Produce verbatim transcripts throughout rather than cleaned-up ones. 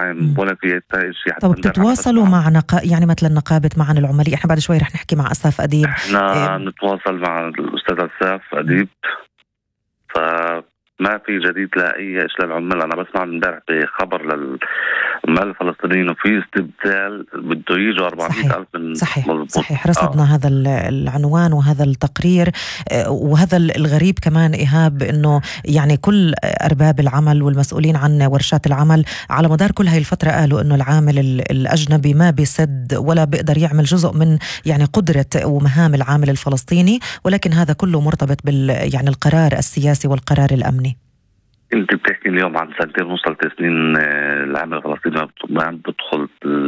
عام ولا في شيء. طب بتتواصلوا مع نقا... يعني مثلا نقابة معن العمالية؟ احنا بعد شوي رح نحكي مع أساف أديب. احنا إيه... نتواصل مع الأستاذ أساف أديب، فما في جديد لا أي إشي للعمال. أنا بسمع امبارح بخبر للعمال الفلسطينيين وفي استبدال بده يجوا أربعمائة ألف من صحيح مضبوط. صحيح رصدنا آه. هذا العنوان وهذا التقرير، وهذا الغريب كمان إيهاب إنه يعني كل أرباب العمل والمسؤولين عن ورشات العمل على مدار كل هاي الفترة قالوا إنه العامل الأجنبي ما بيسد ولا بيقدر يعمل جزء من يعني قدرة ومهام العامل الفلسطيني، ولكن هذا كله مرتبط بال يعني القرار السياسي والقرار الأمني. انت بتحكي اليوم عن سنتين وصل ثلاث سنين العمل الفلسطيني ما عم بدخل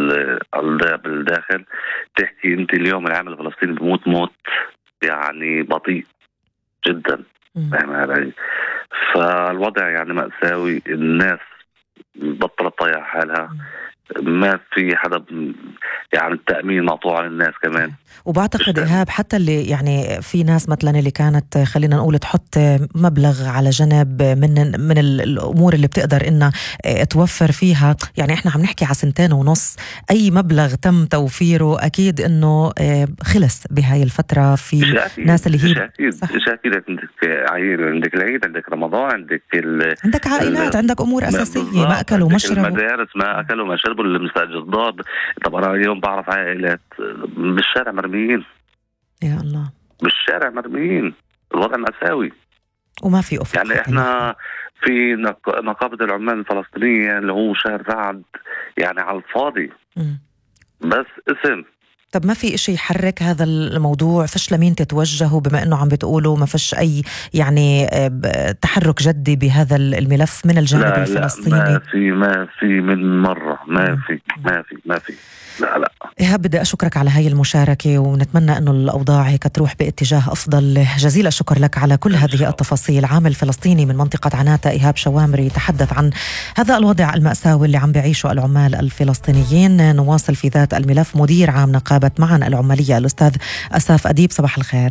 بالداخل. تحكي انت اليوم العمل الفلسطيني بموت موت يعني بطيء جدا. فاهم؟ فالوضع يعني مأساوي. الناس بطلت طيح حالها، ما في حدا يعني التأمين مقطوع على الناس كمان. وبعتقد إيهاب حتى اللي يعني في ناس مثلا اللي كانت خلينا نقول تحط مبلغ على جنب من من الأمور اللي بتقدر إنها توفر فيها، يعني إحنا عم نحكي على سنتين ونص، أي مبلغ تم توفيره أكيد إنه خلص بهاي الفترة في ناس اللي هي مش أكيد. عندك عيل، عندك العيد، عندك رمضان، عندك ال... عندك عائلات، عندك أمور أساسية، ما أكلوا ما شربوا، المدارس ما أكلوا ما شربوا، المستأجرات. طب أنا اليوم بعرف عائلات بالشارع مرميين. يا الله، بالشارع مرميين. الوضع مأساوي وما في أفق. يعني احنا في نقابة العمال الفلسطينية اللي هو شهر رعد يعني على الفاضي. م. بس اسم. طب ما في إشي يحرك هذا الموضوع؟ فش لمين تتوجهوا بما أنه عم بتقولوا ما فيش أي يعني تحرك جدي بهذا الملف من الجانب لا الفلسطيني؟ لا ما في ما في من مرة ما في ما في ما في لا لا. إيهاب بدي أشكرك على هاي المشاركة، ونتمنى أنه الأوضاع هيك تروح باتجاه أفضل. جزيل الشكر لك على كل هذه التفاصيل. عامل فلسطيني من منطقة عناتة إيهاب شوامري يتحدث عن هذا الوضع المأساوي اللي عم بيعيشه العمال الفلسطينيين. نواصل في ذات الملف مدير عام نقابة معن العمالية الأستاذ أساف أديب. صباح الخير.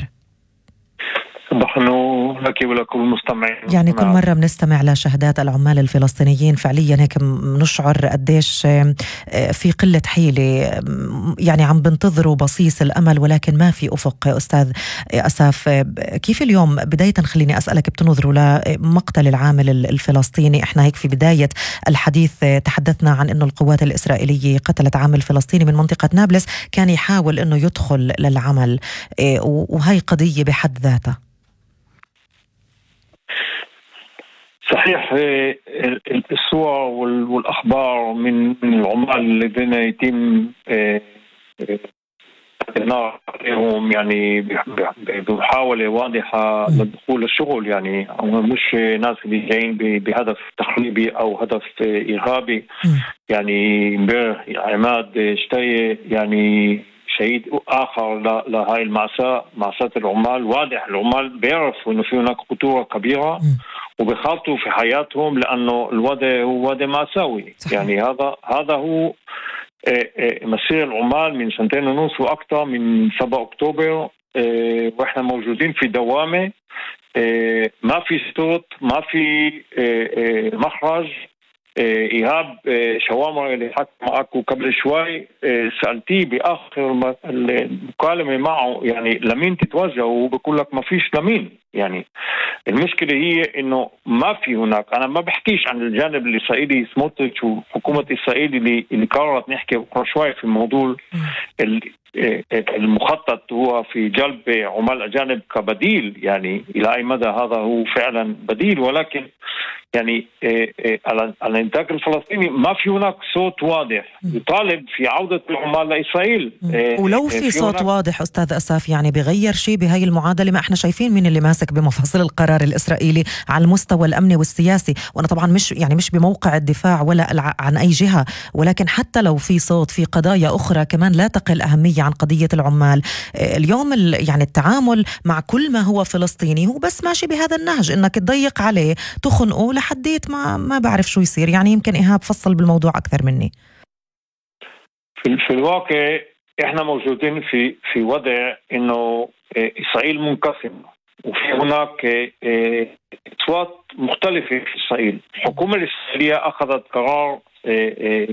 صباح النور لك ولكل المستمعين. يعني كل مرة بنستمع لشهادات العمال الفلسطينيين فعليا هيك بنشعر قديش في قلة حيلة، يعني عم بنتظروا بصيص الأمل ولكن ما في أفق. أستاذ أساف، كيف اليوم بداية خليني أسألك بتنظروا لمقتل العامل الفلسطيني؟ احنا هيك في بداية الحديث تحدثنا عن أنه القوات الإسرائيلية قتلت عامل فلسطيني من منطقة نابلس كان يحاول أنه يدخل للعمل، وهي قضية بحد ذاتها. صحيح، الصور والأخبار من العمال الذين يتم النار عليهم يعني بمحاولة واضحة للدخول الشغل، يعني مش ناس اللي جايين بهدف تخريبي أو هدف إرهابي. يعني عماد شتاية يعني شهيد آخر لهاي المأساة، مأساة العمال. واضح العمال بيعرفوا إنه في هناك خطورة كبيرة وبيخاطروا في حياتهم لأنه الوضع هو وضع مأساوي. يعني هذا هذا هو مسير العمال من سنتين ونص وأكثر من سبعة أكتوبر، وإحنا موجودين في دوامة، ما في صوت، ما في مخرج. إيهاب شوامر اللي حكى معكم قبل شوي سألتيه بآخر المكالمة معه يعني لمين تتوجه، وبقول لك ما فيش لمين. يعني المشكلة هي إنه ما في هناك، أنا ما بحكيش عن الجانب الإسرائيلي سموتريتش وحكومة إسرائيل اللي اللي قررت نحكي بكرة شوي في الموضوع المخطط هو في جلب عمال أجانب كبديل. يعني إلى أي مدى هذا هو فعلا بديل، ولكن يعني على الإنتاج الفلسطيني ما في هناك صوت واضح يطالب في عودة العمال لإسرائيل. ولو في, في صوت واضح أستاذ أساف يعني بغير شيء بهاي المعادلة؟ ما احنا شايفين مين اللي ماسك بمفاصل القرار الإسرائيلي على المستوى الأمني والسياسي. وأنا طبعا مش يعني مش بموقع الدفاع ولا عن أي جهة، ولكن حتى لو في صوت في قضايا أخرى كمان لا تقل أهمية عن قضية العمال. اليوم يعني التعامل مع كل ما هو فلسطيني هو بس ماشي بهذا النهج، إنك تضيق عليه تخنقه لحديت ما ما بعرف شو يصير. يعني يمكن إيهاب فصل بالموضوع أكثر مني. في, في الواقع إحنا موجودين في في وضع إنه إسرائيل منقسمة، وفي هناك أصوات مختلفة في إسرائيل. الحكومة الإسرائيلية أخذت قرار